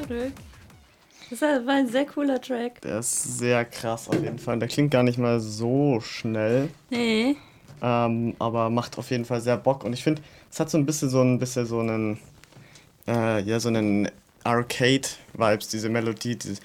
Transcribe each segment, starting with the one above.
zurück. Das war ein sehr cooler Track. Der ist sehr krass auf jeden Fall. Der klingt gar nicht mal so schnell, Nee. aber macht auf jeden Fall sehr Bock. Und ich finde, es hat so ein bisschen so einen, ja, so einen Arcade-Vibes, diese Melodie, dieses.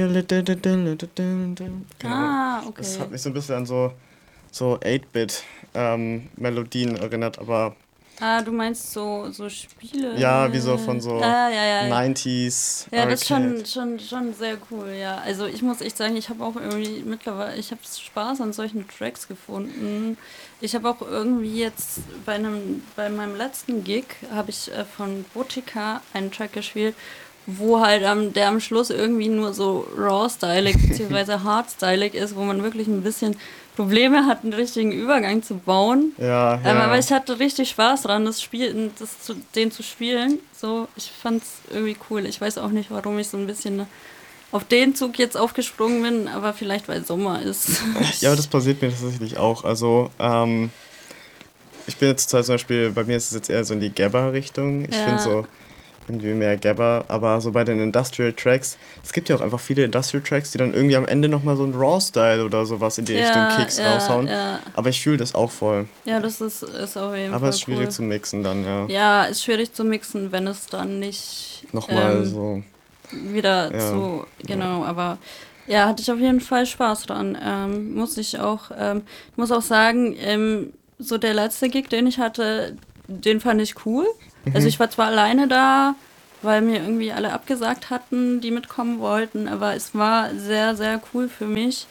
Genau. Das Okay. hat mich so ein bisschen an so 8-Bit Melodien erinnert, aber Du meinst so ja, wie so Spiele. von so Ja, ja, ja, ja. 90s Ja, das ist Arcade. schon sehr cool, ja. Also ich muss echt sagen, ich habe auch irgendwie mittlerweile, ich habe Spaß an solchen Tracks gefunden. Ich habe auch irgendwie jetzt bei meinem letzten Gig habe ich von Botica einen Track gespielt, wo halt der am Schluss irgendwie nur so raw-stylig beziehungsweise hard-stylig ist, wo man wirklich ein bisschen Probleme hat, einen richtigen Übergang zu bauen. Ja, Aber ja. ich hatte richtig Spaß dran, den zu spielen. So, ich fand's irgendwie cool. Ich weiß auch nicht, warum ich so ein bisschen auf den Zug jetzt aufgesprungen bin, aber vielleicht weil Sommer ist. Ja, aber das passiert mir tatsächlich auch. Also, ich bin jetzt zwar zum Beispiel, bei mir ist es jetzt eher so in die Gabba-Richtung. Ich finde Ja, so irgendwie mehr Gabba, aber so bei den Industrial Tracks, es gibt ja auch einfach viele Industrial Tracks, die dann irgendwie am Ende nochmal so einen Raw-Style oder sowas in die Richtung ja, Kicks ja, raushauen. ja. Aber ich fühle das auch voll. Ja, ist auf jeden Aber es Fall ist schwierig cool. zu mixen dann, ja. Ja, ist schwierig zu mixen, wenn es dann nicht Nochmal so, wieder ja, zu, ja. genau, aber ja, hatte ich auf jeden Fall Spaß dran. Ich muss auch sagen, so der letzte Gig, den ich hatte, den fand ich cool. Also ich war zwar alleine da, weil mir irgendwie alle abgesagt hatten, die mitkommen wollten, aber es war sehr, sehr cool für mich.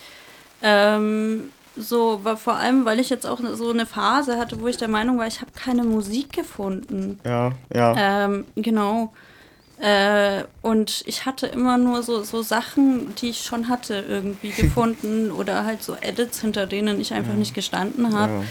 So, war vor allem, weil ich jetzt auch so eine Phase hatte, wo ich der Meinung war, ich habe keine Musik gefunden. Ja, ja. Genau. Und ich hatte immer nur so Sachen, die ich schon hatte, irgendwie gefunden oder halt so Edits, hinter denen ich einfach nicht gestanden habe. Ja.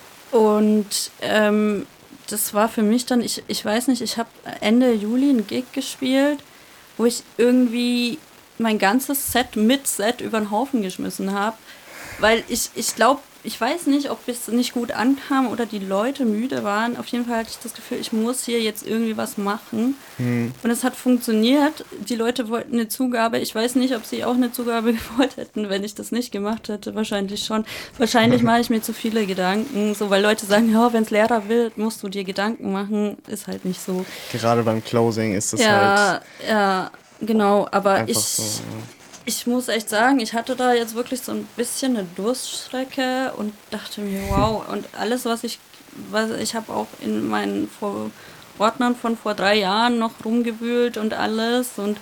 Und das war für mich dann, ich weiß nicht, ich habe Ende Juli ein Gig gespielt, wo ich irgendwie mein ganzes Set mit Set über den Haufen geschmissen habe. Weil ich glaube, ich weiß nicht, ob es nicht gut ankam oder die Leute müde waren. Auf jeden Fall hatte ich das Gefühl, ich muss hier jetzt irgendwie was machen. Hm. Und es hat funktioniert. Die Leute wollten eine Zugabe. Ich weiß nicht, ob sie auch eine Zugabe gewollt hätten, wenn ich das nicht gemacht hätte. Wahrscheinlich schon. Wahrscheinlich mache ich mir zu viele Gedanken. So, weil Leute sagen, ja, wenn es Lehrer will, musst du dir Gedanken machen. Ist halt nicht so. Gerade beim Closing ist es halt Ja, ja, genau. Aber einfach so, ich muss echt sagen, ich hatte da jetzt wirklich so ein bisschen eine Durststrecke und dachte mir, wow, und alles, was ich habe auch in meinen Ordnern von vor 3 Jahren noch rumgewühlt und alles und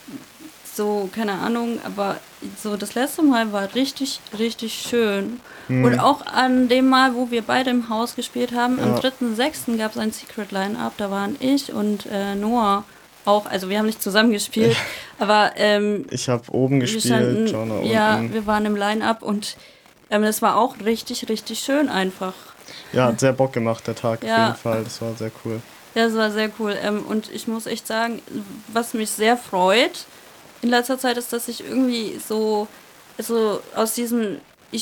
so, keine Ahnung, aber so das letzte Mal war richtig, richtig schön. Und auch an dem Mal, wo wir beide im Haus gespielt haben, am ja. 3.6. gab es ein Secret Line-Up, da waren ich und Noah auch, also wir haben nicht zusammen gespielt, aber Ich habe oben wir gespielt, standen, Jonah ja, unten. wir waren im Line-Up und das war auch richtig, richtig schön einfach. Ja, hat sehr Bock gemacht, der Tag auf jeden Ja, Fall. Das war sehr cool. ja, das war sehr cool. Und ich muss echt sagen, was mich sehr freut in letzter Zeit ist, dass ich irgendwie so aus diesem,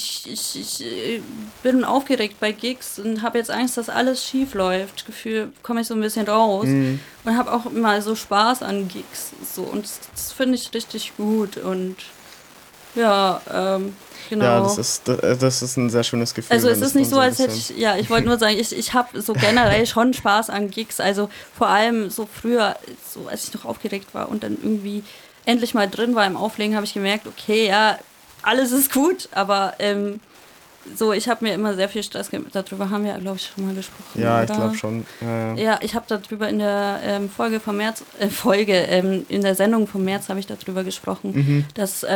ich bin aufgeregt bei Gigs und habe jetzt Angst, dass alles schief läuft. Gefühl, komme ich so ein bisschen raus Mhm. und habe auch immer so Spaß an Gigs. So, und das finde ich richtig gut. Und ja, Ja, genau. das ist ein sehr schönes Gefühl, Also wenn es ist das nicht dann so, so ein als hätte bisschen. ich, ja, ich wollte nur sagen, ich habe so generell schon Spaß an Gigs. Also vor allem so früher, so als ich noch aufgeregt war und dann irgendwie endlich mal drin war im Auflegen, habe ich gemerkt, okay, ja, alles ist gut, aber so, ich habe mir immer sehr viel Stress gemacht. Darüber haben wir, glaube ich, schon mal gesprochen, Ja, ich glaube oder? schon. Ja, ja. Ja, ich habe darüber in der in der Sendung vom März habe ich darüber gesprochen, Mhm.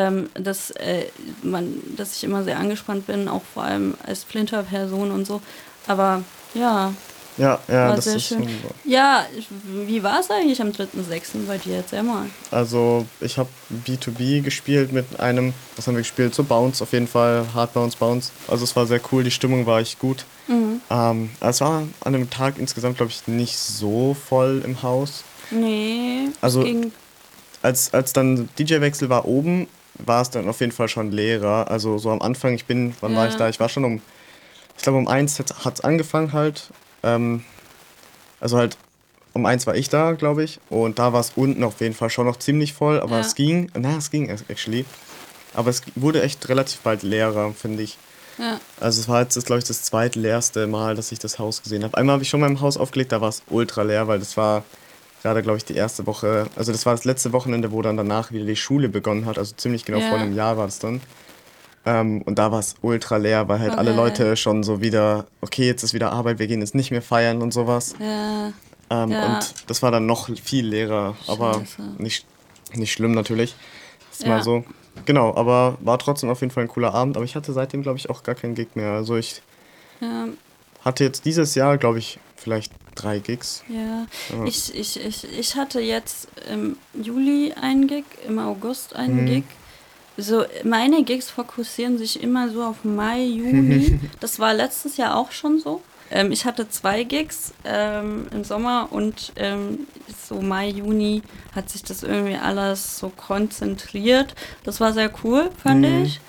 dass ich immer sehr angespannt bin, auch vor allem als Flinter-Person und so. Aber ja, Ja, ja, war das sehr ist schön. schon so. Ja, wie war es eigentlich am 3.6. bei dir? Erzähl mal. Also, ich habe B2B gespielt mit einem, was haben wir gespielt? So Bounce auf jeden Fall, Hard Bounce, Bounce. Also, es war sehr cool, die Stimmung war echt gut. Es war an dem Tag insgesamt, glaube ich, nicht so voll im Haus. Nee, es Also, ging. als dann DJ-Wechsel war oben, war es dann auf jeden Fall schon leerer. Also, so am Anfang, wann war ich Ja, da? Ich war schon ich glaube, um 1 hat es angefangen halt. Ähm, also halt um 1 war ich da, glaube ich. Und da war es unten auf jeden Fall schon noch ziemlich voll. Aber Ja. es ging actually. Aber es wurde echt relativ bald leerer, finde ich. Ja. Also es war jetzt, glaube ich, das zweitleerste Mal, dass ich das Haus gesehen habe. Einmal habe ich schon mal im Haus aufgelegt, da war es ultra leer, weil das war gerade, glaube ich, die erste Woche, also das war das letzte Wochenende, wo dann danach wieder die Schule begonnen hat, also ziemlich genau vor einem Jahr war das dann. Und da war es ultra leer, weil halt alle Leute schon so wieder, okay, jetzt ist wieder Arbeit, wir gehen jetzt nicht mehr feiern und sowas. Ja. Und das war dann noch viel leerer, aber Scheiße. nicht schlimm natürlich. Ist Ja. mal so. Genau, aber war trotzdem auf jeden Fall ein cooler Abend, aber ich hatte seitdem, glaube ich, auch gar keinen Gig mehr. Also ich Ja. hatte jetzt dieses Jahr, glaube ich, vielleicht 3 Gigs. Ja. Ich hatte jetzt im Juli einen Gig, im August einen Gig. So, meine Gigs fokussieren sich immer so auf Mai, Juni. Das war letztes Jahr auch schon so. Ich hatte 2 Gigs im Sommer und so Mai, Juni hat sich das irgendwie alles so konzentriert. Das war sehr cool, fand ich.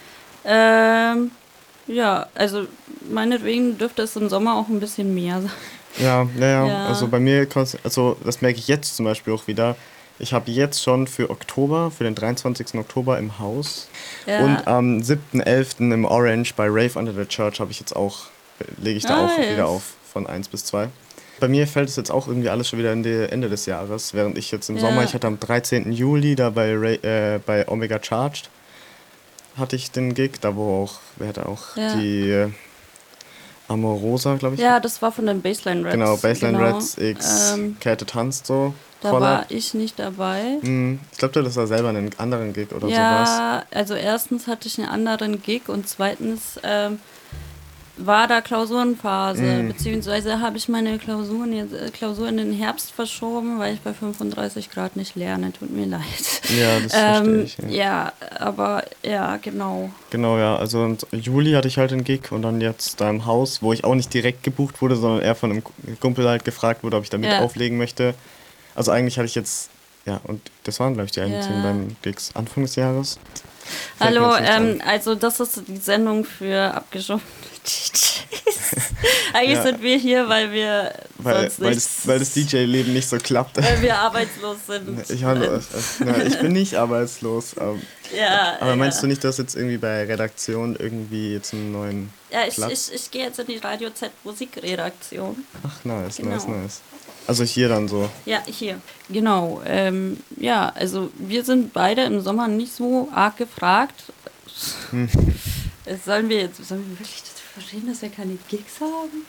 Ja, also meinetwegen dürfte es im Sommer auch ein bisschen mehr sein. Ja. Ja. Also bei mir, also das merke ich jetzt zum Beispiel auch wieder. Ich habe jetzt schon für Oktober, für den 23. Oktober im Haus Ja. und am 7.11. im Orange bei Rave Under the Church habe ich jetzt auch, lege ich da auch Nice. wieder auf von 1 bis 2. Bei mir fällt es jetzt auch irgendwie alles schon wieder Ende des Jahres, während ich jetzt im Sommer, ich hatte am 13. Juli da bei Omega Charged, hatte ich den Gig, da wo auch, wer hatte auch Ja. die Amorosa, glaube ich. Ja, das war von den Baseline Rats. Genau, Baseline Rats X, Käthe tanzt so. Da Collab. war ich nicht dabei. Ich glaube, das war selber einen anderen Gig oder sowas. Ja, also erstens hatte ich einen anderen Gig und zweitens war da Klausurenphase, beziehungsweise habe ich meine Klausur in den Herbst verschoben, weil ich bei 35 Grad nicht lerne, tut mir leid. Ja, das verstehe ich. Ja, aber ja, genau. Genau, ja. Also im Juli hatte ich halt einen Gig und dann jetzt da im Haus, wo ich auch nicht direkt gebucht wurde, sondern eher von einem Kumpel halt gefragt wurde, ob ich da mit auflegen möchte. Also eigentlich hatte ich jetzt, ja, und das waren, glaube ich, die einzigen beiden Gigs Anfang des Jahres. Hallo, also das ist die Sendung für abgeschossene DJs. Eigentlich sind wir hier, weil wir weil das DJ-Leben nicht so klappt. Weil wir arbeitslos sind. Ich bin nicht arbeitslos. Ja, aber meinst du nicht, dass jetzt irgendwie bei Redaktion irgendwie jetzt einen neuen Platz? Ich gehe jetzt in die Radio Z Musikredaktion. Ach, nice, Genau. nice. Also hier dann so. Ja, hier. Genau. Ja, also wir sind beide im Sommer nicht so arg gefragt. Sollen wir wirklich das verstehen, dass wir keine Gigs haben?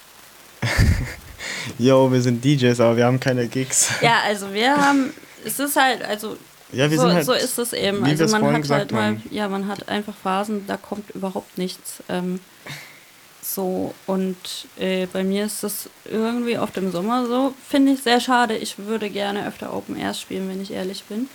Jo, wir sind DJs, aber wir haben keine Gigs. Ja, also wir haben, es ist halt, also ja, wir sind halt, so ist es eben. Wie Also man hat halt mal, haben. ja, man hat einfach Phasen, da kommt überhaupt nichts. So, und bei mir ist das irgendwie oft im Sommer so. Finde ich sehr schade. Ich würde gerne öfter Open Airs spielen, wenn ich ehrlich bin.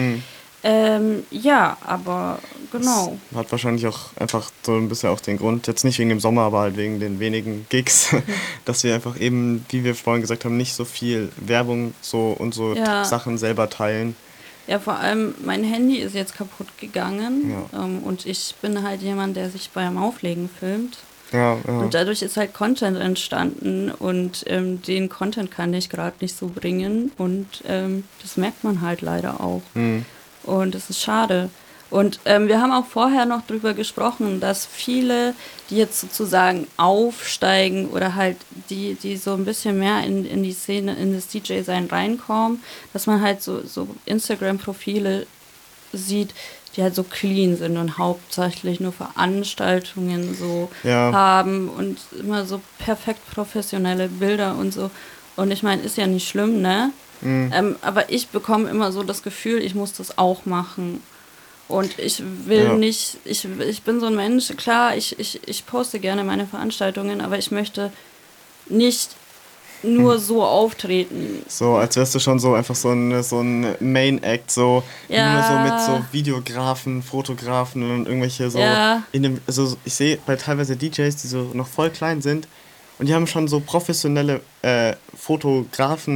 Ja, aber genau. Das hat wahrscheinlich auch einfach so ein bisschen auch den Grund, jetzt nicht wegen dem Sommer, aber halt wegen den wenigen Gigs, dass wir einfach eben, wie wir vorhin gesagt haben, nicht so viel Werbung so und so Sachen selber teilen. Ja, vor allem mein Handy ist jetzt kaputt gegangen Ja. und ich bin halt jemand, der sich beim Auflegen filmt. Ja. Und dadurch ist halt Content entstanden und den Content kann ich gerade nicht so bringen und das merkt man halt leider auch. Und das ist schade. Und wir haben auch vorher noch drüber gesprochen, dass viele, die jetzt sozusagen aufsteigen oder halt die so ein bisschen mehr in die Szene, in das DJ-Sein reinkommen, dass man halt so Instagram-Profile sieht, die halt so clean sind und hauptsächlich nur Veranstaltungen so haben und immer so perfekt professionelle Bilder und so. Und ich meine, ist ja nicht schlimm, ne? Aber ich bekomme immer so das Gefühl, ich muss das auch machen. Und ich will nicht, ich bin so ein Mensch, klar, ich poste gerne meine Veranstaltungen, aber ich möchte nicht nur so auftreten. So, als wärst du schon so einfach so ein Main-Act, so nur so mit so Videografen, Fotografen und irgendwelche so also ich sehe bei teilweise DJs, die so noch voll klein sind und die haben schon so professionelle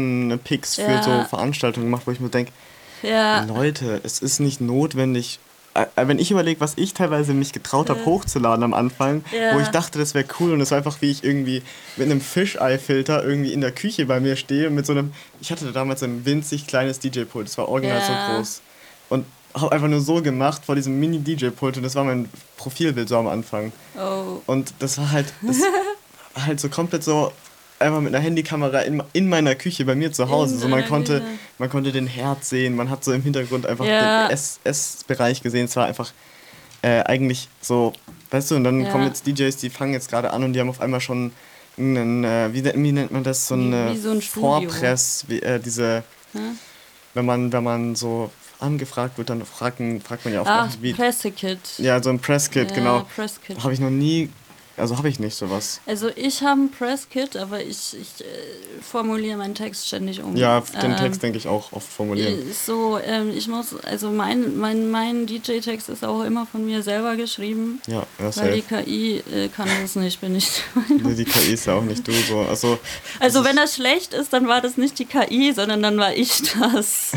Fotografen-Picks für so Veranstaltungen gemacht, wo ich mir denke, Leute, es ist nicht notwendig, wenn ich überlege, was ich teilweise mich getraut habe hochzuladen am Anfang, wo ich dachte, das wäre cool und es war einfach, wie ich irgendwie mit einem Fischei-Filter irgendwie in der Küche bei mir stehe mit so einem, ich hatte damals ein winzig kleines DJ-Pult, das war original so groß und habe einfach nur so gemacht vor diesem Mini-DJ-Pult und das war mein Profilbild so am Anfang. Oh. Und das war halt so komplett so einfach mit einer Handykamera in meiner Küche bei mir zu Hause. So, man konnte den Herd sehen, man hat so im Hintergrund einfach den Essbereich gesehen. Es war einfach eigentlich so, weißt du, und dann kommen jetzt DJs, die fangen jetzt gerade an und die haben auf einmal schon einen, wie nennt man das, so eine wie so ein Vorpress, wenn man so angefragt wird, dann fragt man ja oft wie Presskit. Ja, so ein Presskit, genau. Presskit. Habe ich noch nie, also habe ich nicht sowas. Also ich habe ein Presskit, aber ich formuliere meinen Text ständig um. Ja, den Text denke ich auch oft formulieren. Ich muss, also mein DJ-Text ist auch immer von mir selber geschrieben. Ja, weil die KI kann das nicht, bin ich. Nee, die KI ist ja auch nicht du so. Also wenn das schlecht ist, dann war das nicht die KI, sondern dann war ich das.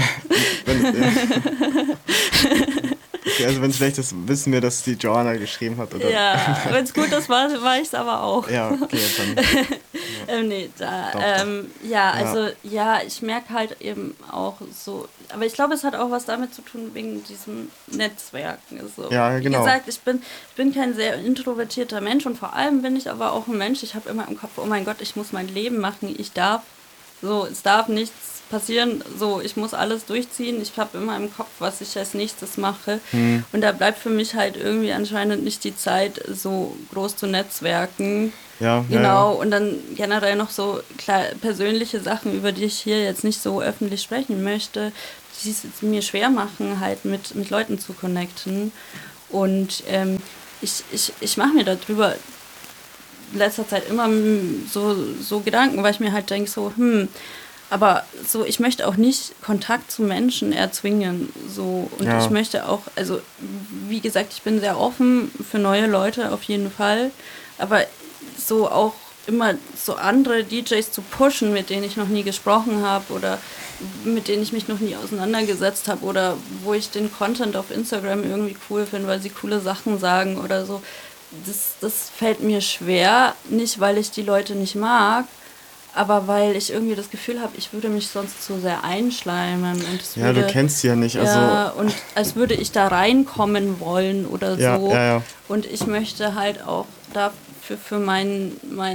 Okay, also wenn es schlecht ist, wissen wir, dass die Joanna geschrieben hat, oder? Ja, wenn es gut ist, war ich es aber auch. Ja, okay, dann. Ich merke halt eben auch so, aber ich glaube, es hat auch was damit zu tun, wegen diesem Netzwerken. So. Ja, genau. Wie gesagt, ich bin kein sehr introvertierter Mensch und vor allem bin ich aber auch ein Mensch, ich habe immer im Kopf, oh mein Gott, ich muss mein Leben machen, es darf nichts passieren, so, ich muss alles durchziehen, ich habe immer im Kopf, was ich als nächstes mache und da bleibt für mich halt irgendwie anscheinend nicht die Zeit, so groß zu netzwerken. Ja, genau, und dann generell noch so klar, persönliche Sachen, über die ich hier jetzt nicht so öffentlich sprechen möchte, die es mir schwer machen, halt mit Leuten zu connecten und ich mache mir darüber in letzter Zeit immer so Gedanken, weil ich mir halt denke so, aber so, ich möchte auch nicht Kontakt zu Menschen erzwingen. So. Und ich möchte auch, also wie gesagt, ich bin sehr offen für neue Leute auf jeden Fall. Aber so auch immer so andere DJs zu pushen, mit denen ich noch nie gesprochen habe oder mit denen ich mich noch nie auseinandergesetzt habe oder wo ich den Content auf Instagram irgendwie cool finde, weil sie coole Sachen sagen oder so. Das fällt mir schwer, nicht weil ich die Leute nicht mag, aber weil ich irgendwie das Gefühl habe, ich würde mich sonst zu sehr einschleimen. Und du kennst sie ja nicht. Und als würde ich da reinkommen wollen oder so. Ja. Und ich möchte halt auch dafür für meine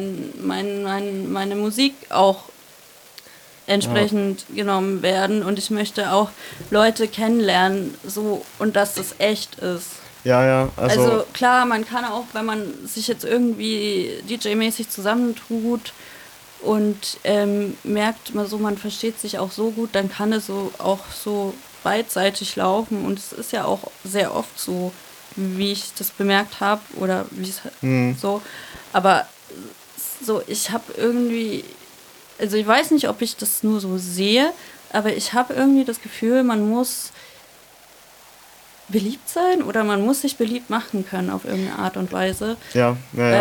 Musik auch entsprechend genommen werden. Und ich möchte auch Leute kennenlernen, so, und dass das echt ist. Ja. Also klar, man kann auch, wenn man sich jetzt irgendwie DJ-mäßig zusammentut, und merkt man so, man versteht sich auch so gut, dann kann es so auch so beidseitig laufen und es ist ja auch sehr oft so, wie ich das bemerkt habe oder wie es so, aber so, ich habe irgendwie, also ich weiß nicht, ob ich das nur so sehe, aber ich habe irgendwie das Gefühl, man muss beliebt sein oder man muss sich beliebt machen können auf irgendeine Art und Weise. Ja.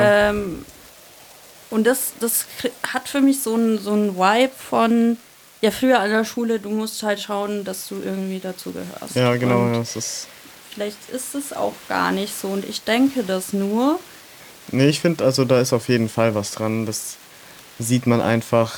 Und das hat für mich so ein Vibe von, ja, früher an der Schule, du musst halt schauen, dass du irgendwie dazu gehörst. Ja, genau. Und vielleicht ist es auch gar nicht so und ich denke das nur. Nee, ich finde, also da ist auf jeden Fall was dran. Das sieht man einfach.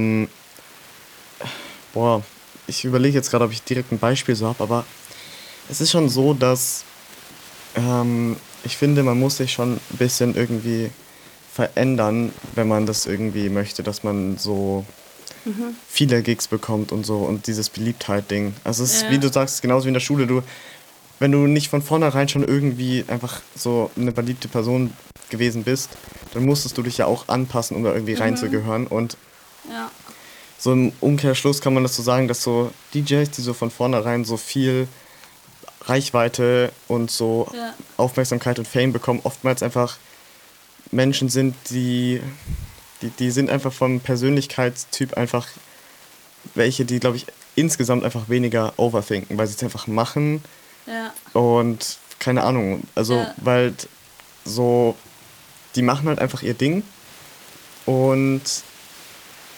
Ich überlege jetzt gerade, ob ich direkt ein Beispiel so habe, aber es ist schon so, dass ich finde, man muss sich schon ein bisschen irgendwie verändern, wenn man das irgendwie möchte, dass man so viele Gigs bekommt und so und dieses Beliebtheit-Ding. Also es ist, wie du sagst, genauso wie in der Schule, wenn du nicht von vornherein schon irgendwie einfach so eine beliebte Person gewesen bist, dann musstest du dich ja auch anpassen, um da irgendwie reinzugehören und so im Umkehrschluss kann man das so sagen, dass so DJs, die so von vornherein so viel Reichweite und so Aufmerksamkeit und Fame bekommen, oftmals einfach Menschen sind, die sind einfach vom Persönlichkeitstyp einfach welche, die, glaube ich, insgesamt einfach weniger overthinken, weil sie es einfach machen und keine Ahnung, also weil so, die machen halt einfach ihr Ding und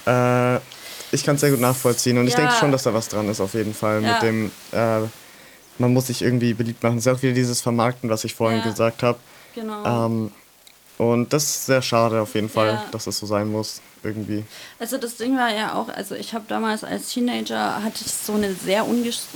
ich kann es sehr gut nachvollziehen und ich denke schon, dass da was dran ist auf jeden Fall mit dem man muss sich irgendwie beliebt machen. Es ist auch wieder dieses Vermarkten, was ich vorhin gesagt habe. Genau. Und das ist sehr schade auf jeden Fall, Ja. dass es so sein muss, irgendwie. Also das Ding war ja auch, also ich habe damals als Teenager, hatte ich so eine sehr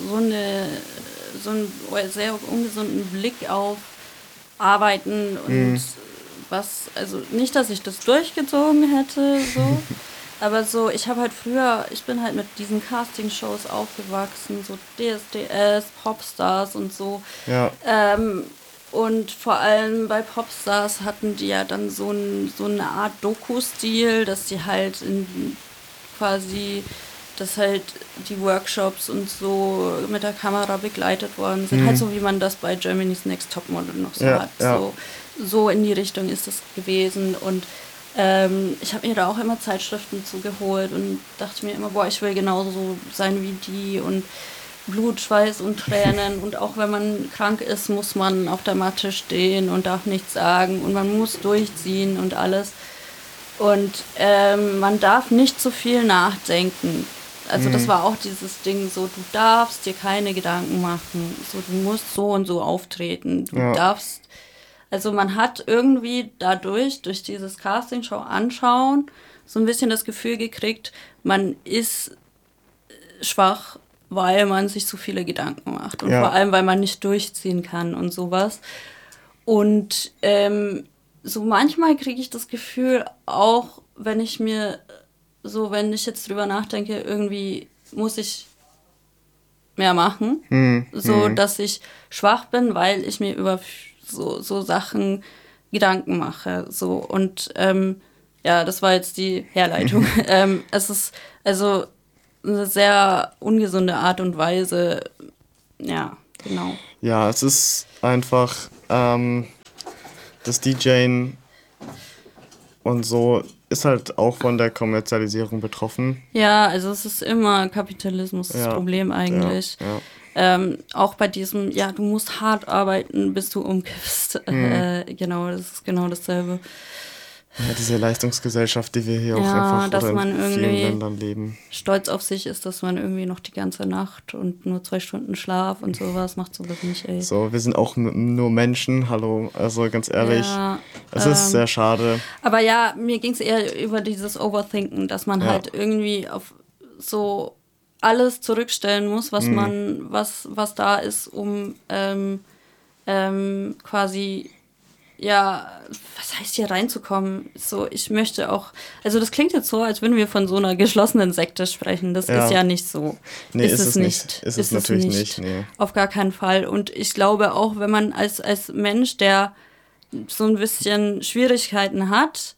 so einen sehr ungesunden Blick auf Arbeiten und was, also nicht, dass ich das durchgezogen hätte, so, aber so, ich habe halt früher, ich bin halt mit diesen Castingshows aufgewachsen, so DSDS, Popstars und so. Ja, Und vor allem bei Popstars hatten die ja dann so eine Art Doku-Stil, dass die halt quasi, dass halt die Workshops und so mit der Kamera begleitet worden sind. Halt so, wie man das bei Germany's Next Topmodel noch so ja, hat. ja. So in die Richtung ist es gewesen. Und ich habe mir da auch immer Zeitschriften zugeholt und dachte mir immer, boah, ich will genauso sein wie die und Blut, Schweiß und Tränen und auch wenn man krank ist, muss man auf der Matte stehen und darf nichts sagen und man muss durchziehen und alles. Und man darf nicht zu viel nachdenken. Also das war auch dieses Ding, so du darfst dir keine Gedanken machen, so du musst so und so auftreten, du Ja. darfst, also man hat irgendwie durch dieses Castingshow anschauen, so ein bisschen das Gefühl gekriegt, man ist schwach, weil man sich so viele Gedanken macht. Und Ja. vor allem, weil man nicht durchziehen kann und sowas. Und so manchmal kriege ich das Gefühl, auch wenn ich jetzt drüber nachdenke, irgendwie muss ich mehr machen. Dass ich schwach bin, weil ich mir über so Sachen Gedanken mache. So. Und ja, das war jetzt die Herleitung. Es ist also eine sehr ungesunde Art und Weise. Ja, genau. Ja, es ist einfach das DJing und so ist halt auch von der Kommerzialisierung betroffen. Ja, also es ist immer Kapitalismus das Problem eigentlich. Ja. Auch bei diesem, ja, du musst hart arbeiten, bis du umkippst. Genau, das ist genau dasselbe. Ja, diese Leistungsgesellschaft, die wir hier auch Ja, einfach dass oder man in vielen irgendwie Ländern leben. stolz auf sich ist, dass man irgendwie noch die ganze Nacht und nur 2 Stunden Schlaf und sowas macht sowas nicht, ey. So, wir sind auch nur Menschen, hallo, also ganz ehrlich, Ja, es ist sehr schade. aber ja, mir ging es eher über dieses Overthinken, dass man halt irgendwie auf so alles zurückstellen muss, was was da ist, um quasi, ja, was heißt hier reinzukommen? So, ich möchte auch, also das klingt jetzt so, als würden wir von so einer geschlossenen Sekte sprechen. Das ist ja nicht so. Nee, ist es nicht. Ist es natürlich nicht, nee. Auf gar keinen Fall. Und ich glaube auch, wenn man als Mensch, der so ein bisschen Schwierigkeiten hat,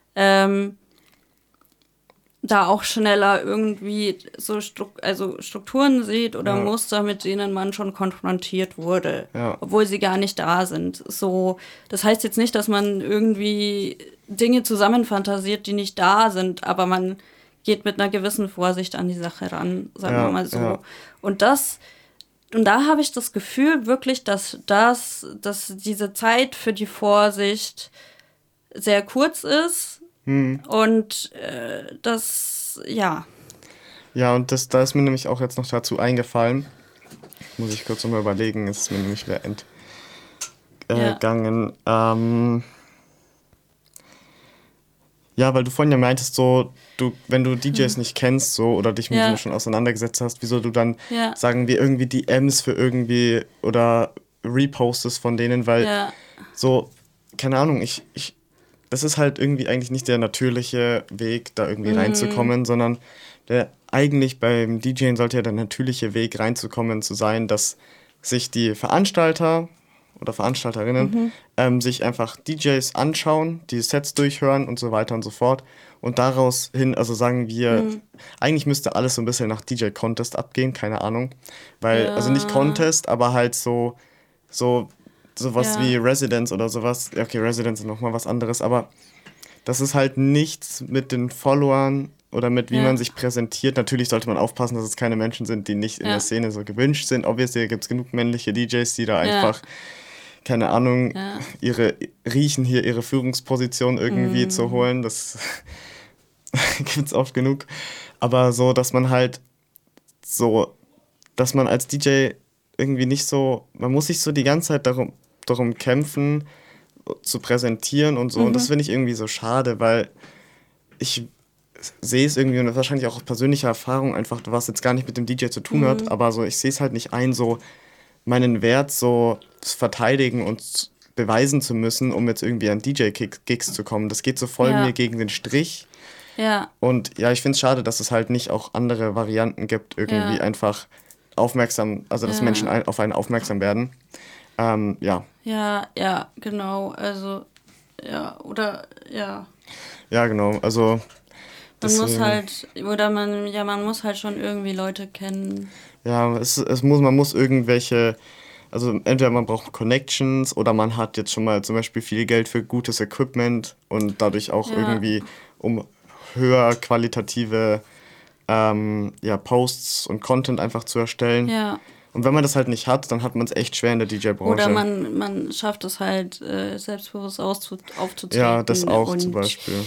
da auch schneller irgendwie so Strukturen sieht oder Muster, mit denen man schon konfrontiert wurde, obwohl sie gar nicht da sind. So, das heißt jetzt nicht, dass man irgendwie Dinge zusammenfantasiert, die nicht da sind, aber man geht mit einer gewissen Vorsicht an die Sache ran, sagen wir mal so. Ja. Und da habe ich das Gefühl wirklich, dass diese Zeit für die Vorsicht sehr kurz ist. Und das, ja. Ja, und da ist mir nämlich auch jetzt noch dazu eingefallen, muss ich kurz nochmal überlegen, ist mir nämlich wieder entgangen. Ja, weil du vorhin ja meintest, so, wenn du DJs nicht kennst, so, oder dich mit denen schon auseinandergesetzt hast, wieso du dann, sagen wir, irgendwie DMs für irgendwie oder repostest von denen, weil so, keine Ahnung, das ist halt irgendwie eigentlich nicht der natürliche Weg, da irgendwie reinzukommen, sondern eigentlich beim DJing sollte ja der natürliche Weg reinzukommen zu sein, dass sich die Veranstalter oder Veranstalterinnen sich einfach DJs anschauen, die Sets durchhören und so weiter und so fort und daraus hin, also sagen wir, eigentlich müsste alles so ein bisschen nach DJ-Contest abgehen, keine Ahnung, weil, also nicht Contest, aber halt sowas wie Residence oder sowas. Okay, Residence ist nochmal was anderes, aber das ist halt nichts mit den Followern oder mit wie man sich präsentiert. Natürlich sollte man aufpassen, dass es keine Menschen sind, die nicht in der Szene so gewünscht sind. Obviously gibt es genug männliche DJs, die da einfach, keine Ahnung, riechen hier ihre Führungsposition irgendwie zu holen. Das gibt's oft genug. Aber so, dass man halt dass man als DJ irgendwie nicht so, man muss sich so die ganze Zeit darum kämpfen, zu präsentieren und so. Und das finde ich irgendwie so schade, weil ich sehe es irgendwie, und wahrscheinlich auch aus persönlicher Erfahrung einfach, was jetzt gar nicht mit dem DJ zu tun hat, aber so, ich sehe es halt nicht ein, so meinen Wert so zu verteidigen und beweisen zu müssen, um jetzt irgendwie an DJ-Gigs zu kommen. Das geht so voll mir gegen den Strich. Ja. Und ja, ich finde es schade, dass es halt nicht auch andere Varianten gibt, irgendwie einfach aufmerksam, also dass Menschen auf einen aufmerksam werden. Ja. Ja, genau. Also, ja, oder, ja. Ja, genau. Also, Man muss halt, oder man muss halt schon irgendwie Leute kennen. Ja, man muss irgendwelche, also entweder man braucht Connections oder man hat jetzt schon mal zum Beispiel viel Geld für gutes Equipment und dadurch auch irgendwie, um höher qualitative Posts und Content einfach zu erstellen. Ja. Und wenn man das halt nicht hat, dann hat man es echt schwer in der DJ-Branche. Oder man schafft es halt, selbstbewusst aufzutreten. Ja, das auch zum Beispiel.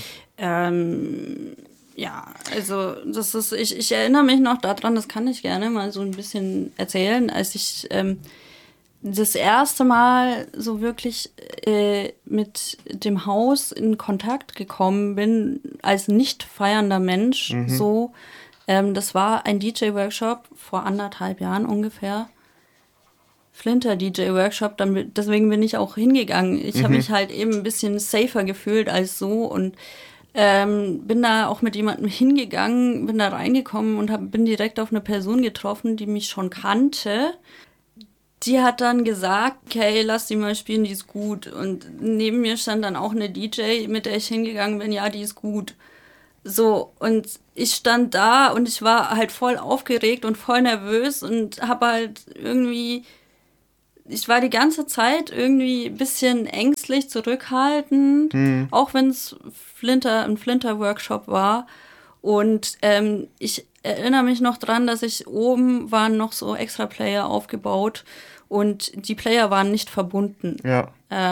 Ja, also das ist, ich erinnere mich noch daran, das kann ich gerne mal so ein bisschen erzählen, als ich das erste Mal so wirklich mit dem Haus in Kontakt gekommen bin, als nicht feiernder Mensch, so. Das war ein DJ-Workshop vor 1,5 Jahren ungefähr. Flinter-DJ-Workshop, deswegen bin ich auch hingegangen. Ich habe mich halt eben ein bisschen safer gefühlt als so und bin da auch mit jemandem hingegangen, bin da reingekommen und bin direkt auf eine Person getroffen, die mich schon kannte. Die hat dann gesagt, okay, lass die mal spielen, die ist gut. Und neben mir stand dann auch eine DJ, mit der ich hingegangen bin, ja, die ist gut. So, und ich stand da und ich war halt voll aufgeregt und voll nervös und habe halt irgendwie, ich war die ganze Zeit irgendwie ein bisschen ängstlich, zurückhaltend, auch wenn es ein Flinter-Workshop war. Und ich erinnere mich noch dran, dass oben waren noch so extra Player aufgebaut und die Player waren nicht verbunden. Ja.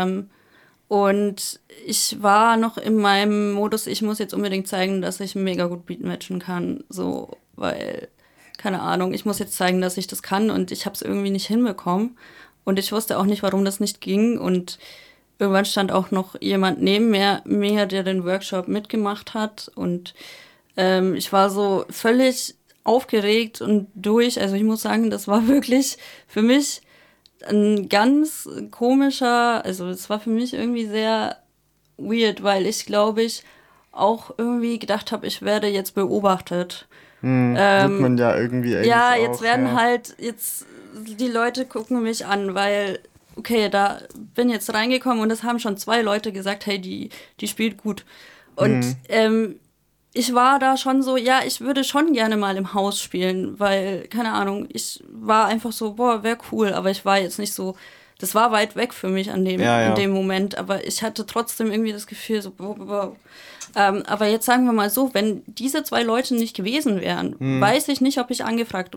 Und ich war noch in meinem Modus, ich muss jetzt unbedingt zeigen, dass ich mega gut beatmatchen kann. So, weil, keine Ahnung, ich muss jetzt zeigen, dass ich das kann und ich habe es irgendwie nicht hinbekommen. Und ich wusste auch nicht, warum das nicht ging. Und irgendwann stand auch noch jemand neben mir, der den Workshop mitgemacht hat. Und ich war so völlig aufgeregt und durch. Also ich muss sagen, das war wirklich für mich ein ganz komischer, also es war für mich irgendwie sehr weird, weil ich glaube ich auch irgendwie gedacht habe, ich werde jetzt beobachtet. Wird man ja irgendwie eigentlich Ja, auch, jetzt werden jetzt die Leute gucken mich an, weil, okay, da bin jetzt reingekommen und es haben schon 2 Leute gesagt, hey, die spielt gut. Und ich war da schon so, ja, ich würde schon gerne mal im Haus spielen, weil, keine Ahnung, ich war einfach so, boah, wäre cool, aber ich war jetzt nicht so, das war weit weg für mich in dem Moment, aber ich hatte trotzdem irgendwie das Gefühl, so, boah. Aber jetzt sagen wir mal so, wenn diese 2 Leute nicht gewesen wären, weiß ich nicht, ob ich angefragt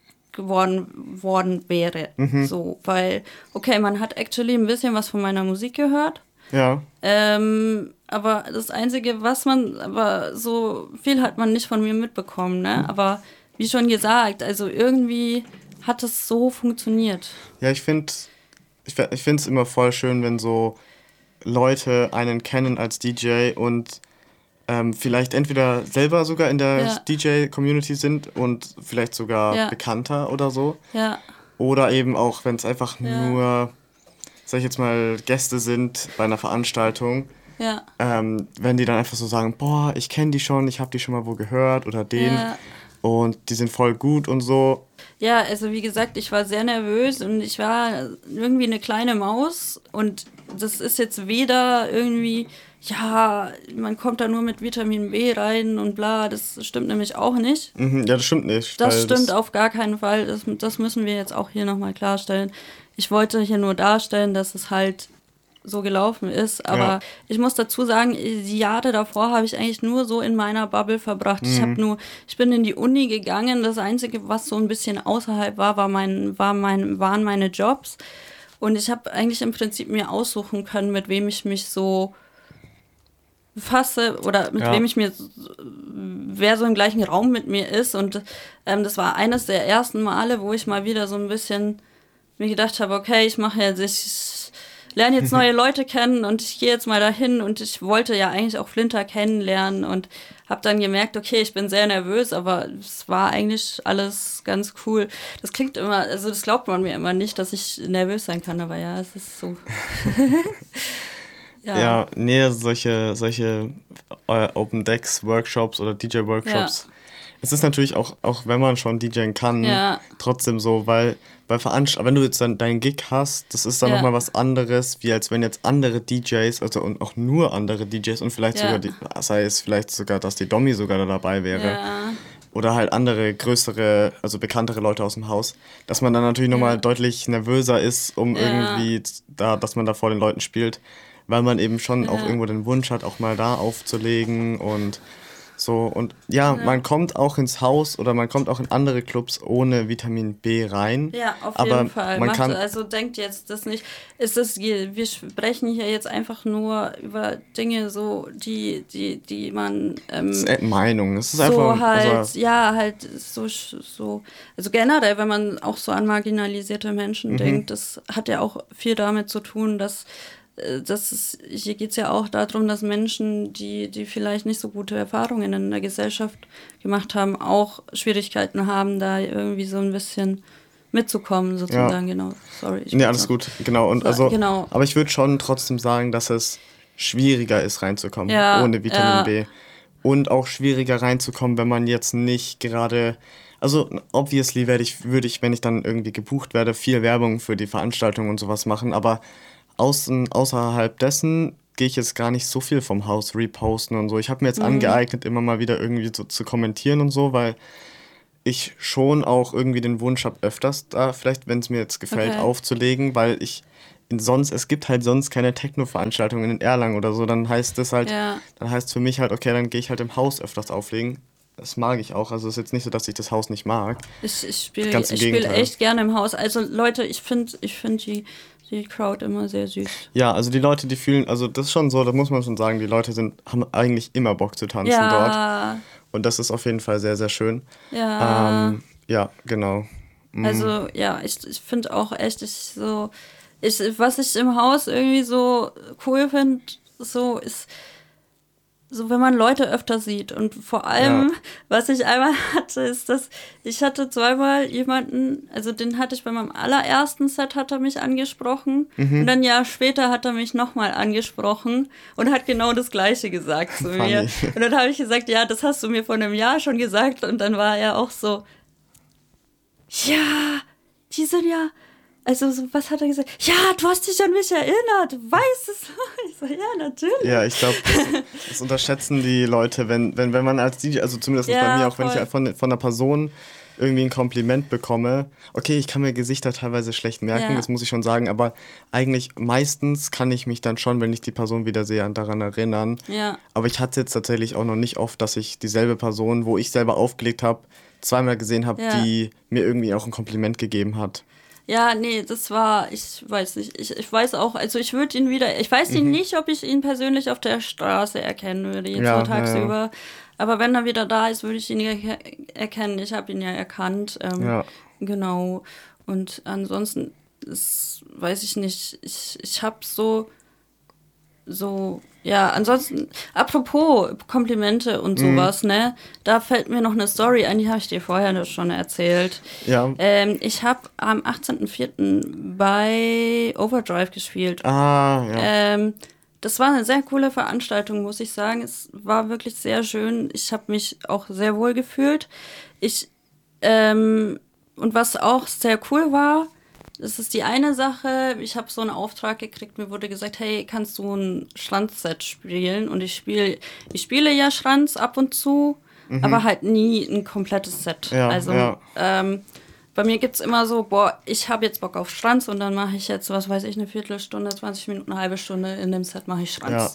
worden wäre. So, weil, okay, man hat actually ein bisschen was von meiner Musik gehört. Ja. Aber das Einzige, aber so viel hat man nicht von mir mitbekommen, ne? Aber wie schon gesagt, also irgendwie hat es so funktioniert. Ja, ich finde es immer voll schön, wenn so Leute einen kennen als DJ und vielleicht entweder selber sogar in der DJ-Community sind und vielleicht sogar bekannter oder so. Ja. Oder eben auch, wenn es einfach nur, sag ich jetzt mal, Gäste sind bei einer Veranstaltung. Ja. Wenn die dann einfach so sagen, boah, ich kenne die schon, ich habe die schon mal wo gehört oder den und die sind voll gut und so. Ja, also wie gesagt, ich war sehr nervös und ich war irgendwie eine kleine Maus und das ist jetzt weder irgendwie, ja, man kommt da nur mit Vitamin B rein und bla, das stimmt nämlich auch nicht. Ja, das stimmt nicht. Das stimmt auf gar keinen Fall, das müssen wir jetzt auch hier nochmal klarstellen. Ich wollte hier nur darstellen, dass es halt so gelaufen ist, aber ich muss dazu sagen, die Jahre davor habe ich eigentlich nur so in meiner Bubble verbracht. Ich bin in die Uni gegangen, das Einzige, was so ein bisschen außerhalb war, waren meine Jobs und ich habe eigentlich im Prinzip mir aussuchen können, mit wem ich mich so befasse oder mit wem wer so im gleichen Raum mit mir ist und das war eines der ersten Male, wo ich mal wieder so ein bisschen mir gedacht habe, okay, ich lerne jetzt neue Leute kennen und ich gehe jetzt mal dahin und ich wollte ja eigentlich auch Flinter kennenlernen und habe dann gemerkt, okay, ich bin sehr nervös, aber es war eigentlich alles ganz cool. Das klingt immer, also das glaubt man mir immer nicht, dass ich nervös sein kann, aber ja, es ist so. Ja, nee, solche Open Decks Workshops oder DJ Workshops. Ja. Es ist natürlich auch wenn man schon DJen kann, trotzdem so, weil bei Veranstaltungen, wenn du jetzt dann deinen Gig hast, das ist dann nochmal was anderes, wie als wenn jetzt andere DJs, also und auch nur andere DJs und vielleicht sogar, sei es vielleicht sogar, dass die Domi sogar da dabei wäre. Ja. Oder halt andere, größere, also bekanntere Leute aus dem Haus, dass man dann natürlich nochmal deutlich nervöser ist, um irgendwie dass man da vor den Leuten spielt, weil man eben schon auch irgendwo den Wunsch hat, auch mal da aufzulegen und so. Und man kommt auch ins Haus oder man kommt auch in andere Clubs ohne Vitamin B rein. Ja, auf jeden Fall. Also denkt jetzt das nicht. Wir sprechen hier jetzt einfach nur über Dinge so, die man das ist Meinung. Es ist so einfach halt so. Also generell, wenn man auch so an marginalisierte Menschen denkt, das hat ja auch viel damit zu tun, dass hier geht es ja auch darum, dass Menschen, die vielleicht nicht so gute Erfahrungen in der Gesellschaft gemacht haben, auch Schwierigkeiten haben, da irgendwie so ein bisschen mitzukommen, sozusagen, genau. Sorry. Nee, alles gut, genau. Und aber ich würde schon trotzdem sagen, dass es schwieriger ist, reinzukommen, ohne Vitamin B. Und auch schwieriger reinzukommen, wenn man jetzt nicht gerade... Also, obviously würde ich, wenn ich dann irgendwie gebucht werde, viel Werbung für die Veranstaltung und sowas machen, aber außerhalb dessen gehe ich jetzt gar nicht so viel vom Haus reposten und so. Ich habe mir jetzt angeeignet, immer mal wieder irgendwie so zu kommentieren und so, weil ich schon auch irgendwie den Wunsch habe, öfters da, vielleicht, wenn es mir jetzt gefällt, aufzulegen, weil es gibt halt sonst keine Techno-Veranstaltungen in Erlangen oder so, dann heißt es halt, dann heißt für mich halt, okay, dann gehe ich halt im Haus öfters auflegen. Das mag ich auch, also es ist jetzt nicht so, dass ich das Haus nicht mag. Ich spiele echt gerne im Haus. Also Leute, ich finde die Crowd immer sehr süß. Ja, also die Leute, die fühlen, also das ist schon so, da muss man schon sagen, die Leute haben eigentlich immer Bock zu tanzen dort. Und das ist auf jeden Fall sehr, sehr schön. Ja. Ja, genau. Also ich finde auch echt, was ich im Haus irgendwie so cool finde, so ist so, wenn man Leute öfter sieht. Und vor allem, was ich einmal hatte, ist, dass ich hatte zweimal jemanden, also den hatte ich bei meinem allerersten Set, hat er mich angesprochen. Und dann ein Jahr später hat er mich nochmal angesprochen und hat genau das Gleiche gesagt zu mir. Und dann habe ich gesagt, ja, das hast du mir vor einem Jahr schon gesagt. Und dann war er auch so, ja, die sind ja... Also, was hat er gesagt? Ja, du hast dich an mich erinnert, du weißt es. Ich so, ja, natürlich. Ja, ich glaube, das unterschätzen die Leute, wenn man als DJ, also zumindest bei mir, auch wenn ich von einer Person irgendwie ein Kompliment bekomme. Okay, ich kann mir Gesichter teilweise schlecht merken, das muss ich schon sagen, aber eigentlich meistens kann ich mich dann schon, wenn ich die Person wieder sehe, daran erinnern. Ja. Aber ich hatte es jetzt tatsächlich auch noch nicht oft, dass ich dieselbe Person, wo ich selber aufgelegt habe, zweimal gesehen habe, die mir irgendwie auch ein Kompliment gegeben hat. Ja, nee, das war, ich weiß nicht, ich weiß auch, also ich würde ihn wieder, ich weiß ihn nicht, ob ich ihn persönlich auf der Straße erkennen würde, jetzt so tagsüber, aber wenn er wieder da ist, würde ich ihn erkennen, ich habe ihn ja erkannt, genau, und ansonsten, das weiß ich nicht, ich habe ansonsten, apropos Komplimente und sowas, ne, da fällt mir noch eine Story ein, die habe ich dir vorher schon erzählt. Ja. Ich habe am 18.04. bei Overdrive gespielt. Ah, ja. Das war eine sehr coole Veranstaltung, muss ich sagen. Es war wirklich sehr schön. Ich habe mich auch sehr wohl gefühlt. Und was auch sehr cool war, das ist die eine Sache, ich habe so einen Auftrag gekriegt, mir wurde gesagt, hey, kannst du ein Schranzset spielen? Und ich spiele ja Schranz ab und zu, aber halt nie ein komplettes Set. Ja, also bei mir gibt es immer so, ich habe jetzt Bock auf Schranz und dann mache ich jetzt, was weiß ich, eine Viertelstunde, 20 Minuten, eine halbe Stunde in dem Set mache ich Schranz.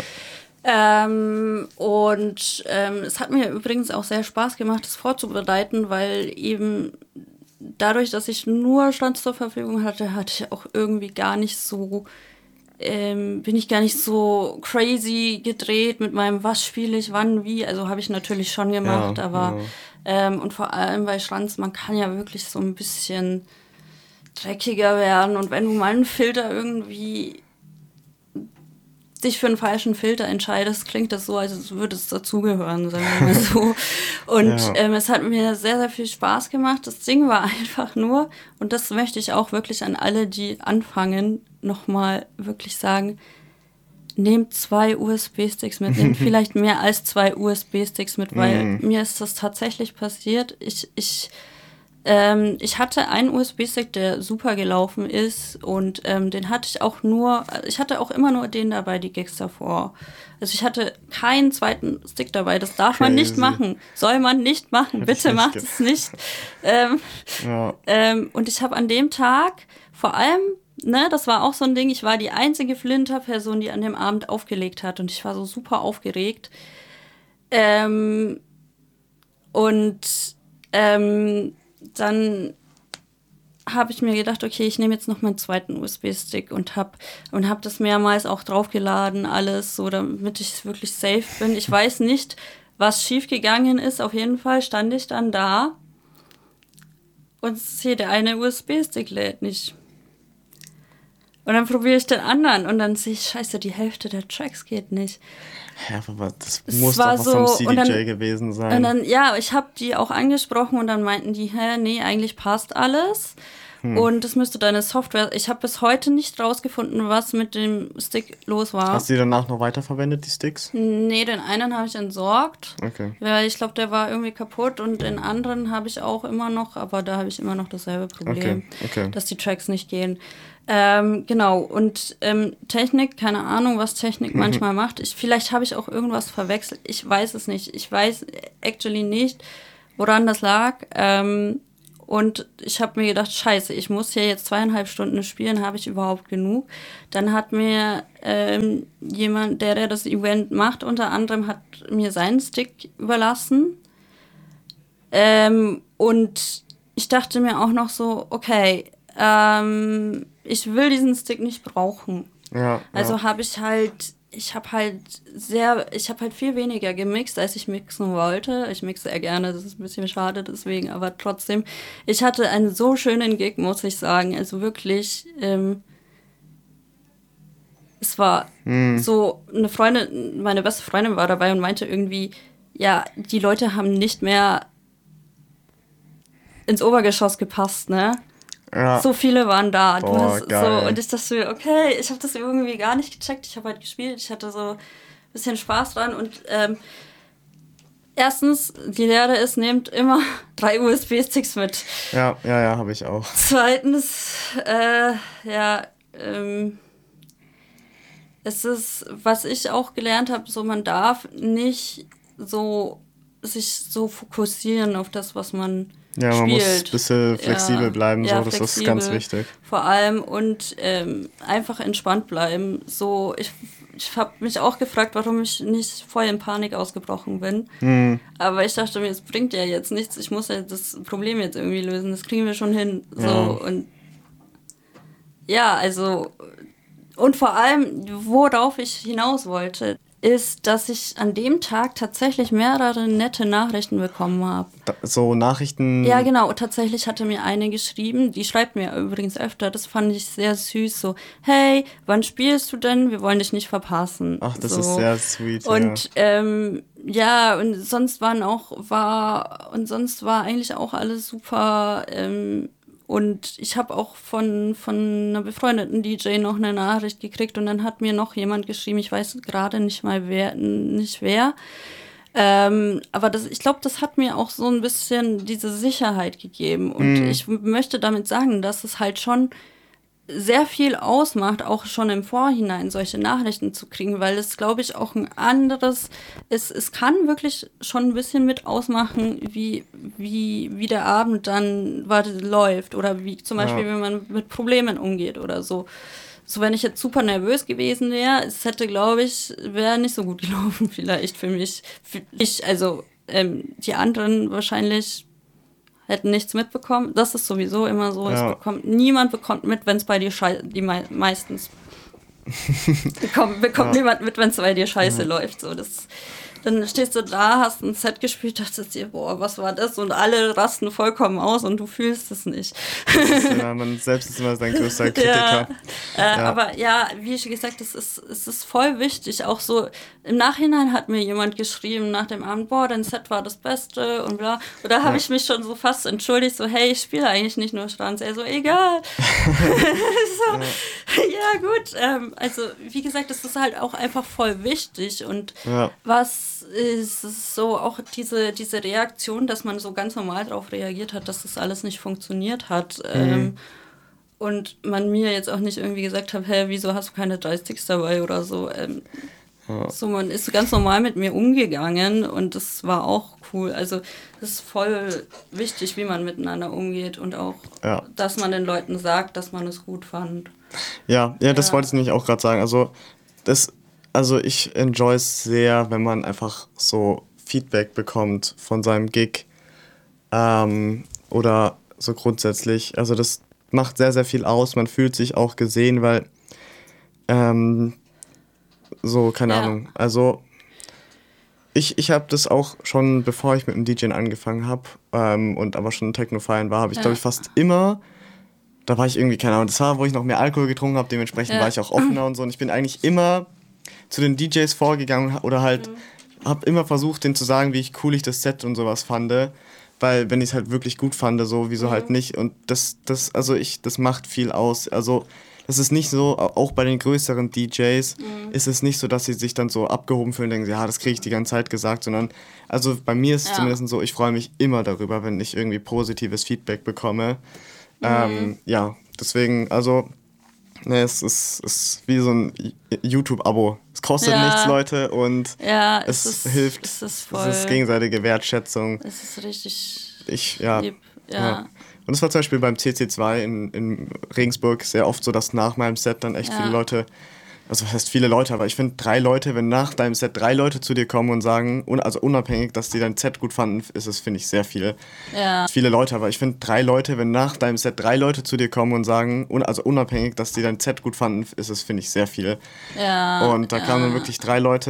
Es hat mir übrigens auch sehr Spaß gemacht, das vorzubereiten, weil eben dadurch, dass ich nur Schranz zur Verfügung hatte, hatte ich auch irgendwie gar nicht so, bin ich gar nicht so crazy gedreht mit meinem, was spiele ich, wann, wie. Also habe ich natürlich schon gemacht, aber und vor allem bei Schranz, man kann ja wirklich so ein bisschen dreckiger werden. Und wenn du mal einen Filter irgendwie dich für einen falschen Filter entscheidest, klingt das so, als würde es dazugehören, sagen wir mal so. Und es hat mir sehr, sehr viel Spaß gemacht. Das Ding war einfach nur, und das möchte ich auch wirklich an alle, die anfangen, nochmal wirklich sagen, nehmt 2 USB-Sticks mit, nehmt vielleicht mehr als 2 USB-Sticks mit, weil mir ist das tatsächlich passiert. Ich hatte einen USB-Stick, der super gelaufen ist und den hatte ich auch ich hatte auch immer nur den dabei, die Gigs davor. Also ich hatte keinen zweiten Stick dabei, das darf man nicht machen, soll man nicht machen, bitte macht es nicht. Und ich habe an dem Tag vor allem, ne, das war auch so ein Ding, ich war die einzige Flinter-Person, die an dem Abend aufgelegt hat und ich war so super aufgeregt. Dann habe ich mir gedacht, okay, ich nehme jetzt noch meinen zweiten USB-Stick und hab das mehrmals auch draufgeladen, alles, so damit ich wirklich safe bin. Ich weiß nicht, was schiefgegangen ist. Auf jeden Fall stand ich dann da und sehe, der eine USB-Stick lädt nicht. Und dann probiere ich den anderen und dann sehe ich, scheiße, die Hälfte der Tracks geht nicht. Ja, aber das muss doch was vom CDJ gewesen sein. Und dann, ja, ich habe die auch angesprochen und dann meinten die, nee, eigentlich passt alles. Und das müsste deine Software. Ich habe bis heute nicht rausgefunden, was mit dem Stick los war. Hast du die danach noch weiterverwendet, die Sticks? Nee, den einen habe ich entsorgt. Okay. Weil ich glaube, der war irgendwie kaputt und den anderen habe ich auch immer noch, aber da habe ich immer noch dasselbe Problem, dass die Tracks nicht gehen. Genau, und Technik, keine Ahnung, was Technik manchmal macht. Vielleicht habe ich auch irgendwas verwechselt. Ich weiß es nicht. Ich weiß actually nicht, woran das lag. Und ich habe mir gedacht, scheiße, ich muss hier jetzt 2,5 Stunden spielen, habe ich überhaupt genug? Dann hat mir jemand, der das Event macht, unter anderem, hat mir seinen Stick überlassen. Und ich dachte mir auch noch so, okay, ich will diesen Stick nicht brauchen. Ja, also habe ich halt viel weniger gemixt, als ich mixen wollte. Ich mixe sehr gerne, das ist ein bisschen schade deswegen, aber trotzdem. Ich hatte einen so schönen Gig, muss ich sagen. Also wirklich, es war so, eine Freundin, meine beste Freundin war dabei und meinte irgendwie, ja, die Leute haben nicht mehr ins Obergeschoss gepasst, ne? Ja. So viele waren da. Und ich dachte mir, okay, ich habe das irgendwie gar nicht gecheckt. Ich habe halt gespielt, ich hatte so ein bisschen Spaß dran. Und erstens, die Lehre ist, nehmt immer 3 USB-Sticks mit. Ja, habe ich auch. Zweitens, es ist, was ich auch gelernt habe, so man darf nicht so sich so fokussieren auf das, was man man spielt. Muss ein bisschen flexibel bleiben, so, das ist ganz wichtig. Vor allem und einfach entspannt bleiben. So, ich habe mich auch gefragt, warum ich nicht voll in Panik ausgebrochen bin. Aber ich dachte mir, es bringt ja jetzt nichts, ich muss ja das Problem jetzt irgendwie lösen, das kriegen wir schon hin. So, und ja, also, und vor allem, worauf ich hinaus wollte, ist, dass ich an dem Tag tatsächlich mehrere nette Nachrichten bekommen habe. So Nachrichten? Ja, genau. Tatsächlich hatte mir eine geschrieben, die schreibt mir übrigens öfter, das fand ich sehr süß, so, hey, wann spielst du denn? Wir wollen dich nicht verpassen. Ach, das ist sehr sweet, und, und sonst war eigentlich auch alles super, und ich habe auch von einer befreundeten DJ noch eine Nachricht gekriegt und dann hat mir noch jemand geschrieben, ich weiß gerade nicht wer. Aber ich glaube, das hat mir auch so ein bisschen diese Sicherheit gegeben. Und ich möchte damit sagen, dass es halt schon sehr viel ausmacht, auch schon im Vorhinein solche Nachrichten zu kriegen, weil es, glaube ich, auch ein anderes, es kann wirklich schon ein bisschen mit ausmachen, wie der Abend dann läuft oder wie zum Beispiel, wenn man mit Problemen umgeht oder so. So, wenn ich jetzt super nervös gewesen wäre, es hätte, glaube ich, wäre nicht so gut gelaufen vielleicht für mich. Die anderen wahrscheinlich hätten nichts mitbekommen. Das ist sowieso immer so. Ja. Niemand bekommt mit, wenn es bei dir meistens bekommt niemand mit, wenn es bei dir scheiße läuft. So, das dann stehst du da, hast ein Set gespielt, dachtest dir, boah, was war das? Und alle rasten vollkommen aus und du fühlst es nicht. Man selbst ist immer sein größter Kritiker. Aber ja, wie ich gesagt, es ist voll wichtig. Auch so im Nachhinein hat mir jemand geschrieben nach dem Abend, boah, dein Set war das Beste und bla. Und da habe ich mich schon so fast entschuldigt, so, hey, ich spiele eigentlich nicht nur Schranz. Er so, egal. So, ja, gut. Also, wie gesagt, das ist halt auch einfach voll wichtig. Und was ist so auch diese Reaktion, dass man so ganz normal darauf reagiert hat, dass das alles nicht funktioniert hat. Und man mir jetzt auch nicht irgendwie gesagt hat, hey, wieso hast du keine Joysticks dabei oder so. So, man ist ganz normal mit mir umgegangen und das war auch cool. Also das ist voll wichtig, wie man miteinander umgeht und auch, dass man den Leuten sagt, dass man es gut fand. Ja, das wollte ich nämlich auch gerade sagen. Also ich enjoy es sehr, wenn man einfach so Feedback bekommt von seinem Gig oder so grundsätzlich. Also das macht sehr, sehr viel aus. Man fühlt sich auch gesehen, weil so, keine Ahnung. Also ich habe das auch schon, bevor ich mit dem DJen angefangen habe und aber schon Techno feiern war, habe ich glaube ich fast immer, da war ich irgendwie, keine Ahnung, das war, wo ich noch mehr Alkohol getrunken habe, dementsprechend war ich auch offener und so und ich bin eigentlich immer zu den DJs vorgegangen oder halt habe immer versucht, denen zu sagen, wie cool ich das Set und sowas fand, weil wenn ich es halt wirklich gut fand, so, wieso halt nicht und das macht viel aus, also das ist nicht so, auch bei den größeren DJs ist es nicht so, dass sie sich dann so abgehoben fühlen und denken, ja, das kriege ich die ganze Zeit gesagt, sondern, also bei mir ist es zumindest so, ich freue mich immer darüber, wenn ich irgendwie positives Feedback bekomme. Deswegen, also, es ist wie so ein YouTube-Abo. Es kostet nichts, Leute, und es hilft. Es ist gegenseitige Wertschätzung. Es ist richtig lieb. Und es war zum Beispiel beim CC2 in Regensburg sehr oft so, dass nach meinem Set dann echt viele Leute, also was heißt viele Leute, aber ich finde 3 Leute, wenn nach deinem Set 3 Leute zu dir kommen und sagen, also unabhängig, dass die dein Set gut fanden, ist es, finde ich, sehr viel. Ja. Viele Leute, aber ich finde 3 Leute, wenn nach deinem Set 3 Leute zu dir kommen und sagen, also unabhängig, dass die dein Set gut fanden, ist es, finde ich, sehr viel. Ja. Und da kamen dann wirklich 3 Leute